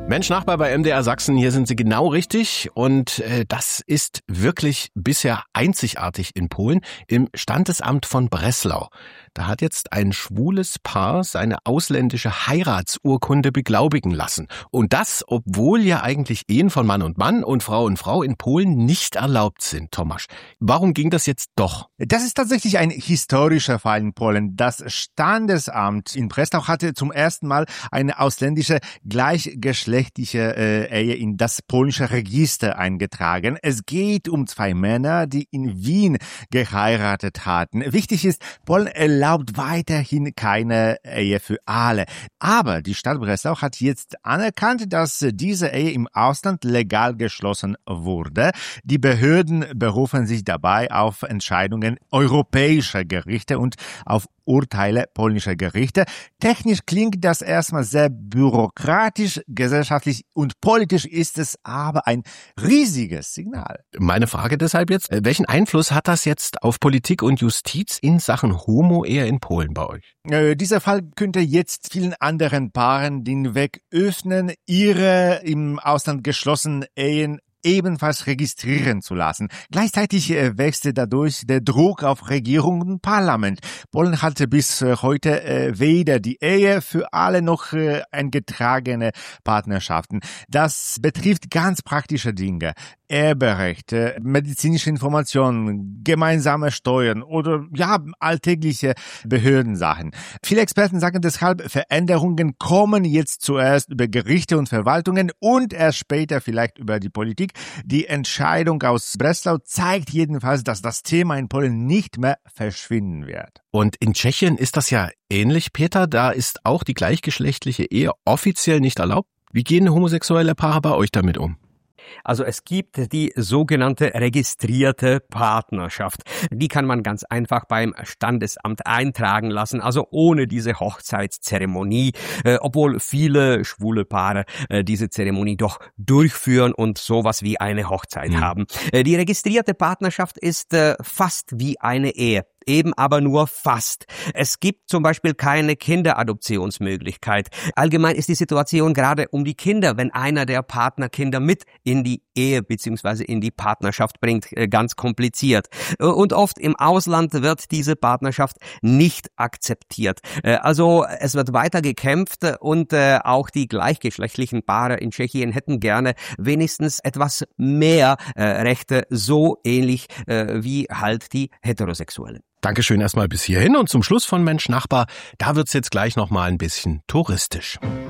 Mensch, Nachbar bei MDR Sachsen, hier sind Sie genau richtig und das ist wirklich bisher einzigartig in Polen im Standesamt von Breslau. Da hat jetzt ein schwules Paar seine ausländische Heiratsurkunde beglaubigen lassen. Und das, obwohl ja eigentlich Ehen von Mann und Frau in Polen nicht erlaubt sind, Tomasz. Warum ging das jetzt doch? Das ist tatsächlich ein historischer Fall in Polen. Das Standesamt in Breslau hatte zum ersten Mal eine ausländische gleichgeschlechtliche Ehe in das polnische Register eingetragen. Es geht um zwei Männer, die in Wien geheiratet hatten. Wichtig ist, Polen erlaubt weiterhin keine Ehe für alle. Aber die Stadt Breslau hat jetzt anerkannt, dass diese Ehe im Ausland legal geschlossen wurde. Die Behörden berufen sich dabei auf Entscheidungen europäischer Gerichte und auf Urteile polnischer Gerichte. Technisch klingt das erstmal sehr bürokratisch, gesellschaftlich und politisch ist es aber ein riesiges Signal. Meine Frage deshalb jetzt, welchen Einfluss hat das jetzt auf Politik und Justiz in Sachen Homo-Ehe in Polen bei euch? Dieser Fall könnte jetzt vielen anderen Paaren den Weg öffnen, ihre im Ausland geschlossenen Ehen ebenfalls registrieren zu lassen. Gleichzeitig wächst dadurch der Druck auf Regierung und Parlament. Polen hatte bis heute weder die Ehe für alle noch eingetragene Partnerschaften. Das betrifft ganz praktische Dinge. Erberechte, medizinische Informationen, gemeinsame Steuern oder alltägliche Behördensachen. Viele Experten sagen deshalb, Veränderungen kommen jetzt zuerst über Gerichte und Verwaltungen und erst später vielleicht über die Politik. Die Entscheidung aus Breslau zeigt jedenfalls, dass das Thema in Polen nicht mehr verschwinden wird. Und in Tschechien ist das ja ähnlich, Peter. Da ist auch die gleichgeschlechtliche Ehe offiziell nicht erlaubt. Wie gehen homosexuelle Paare bei euch damit um? Also es gibt die sogenannte registrierte Partnerschaft. Die kann man ganz einfach beim Standesamt eintragen lassen, also ohne diese Hochzeitszeremonie, obwohl viele schwule Paare diese Zeremonie doch durchführen und sowas wie eine Hochzeit haben. Die registrierte Partnerschaft ist fast wie eine Ehe. Eben aber nur fast. Es gibt zum Beispiel keine Kinderadoptionsmöglichkeit. Allgemein ist die Situation gerade um die Kinder, wenn einer der Partner Kinder mit in die Ehe bzw. in die Partnerschaft bringt, ganz kompliziert. Und oft im Ausland wird diese Partnerschaft nicht akzeptiert. Also es wird weiter gekämpft und auch die gleichgeschlechtlichen Paare in Tschechien hätten gerne wenigstens etwas mehr Rechte, so ähnlich wie halt die Heterosexuellen. Dankeschön erstmal bis hierhin und zum Schluss von Mensch Nachbar, da wird's jetzt gleich noch mal ein bisschen touristisch.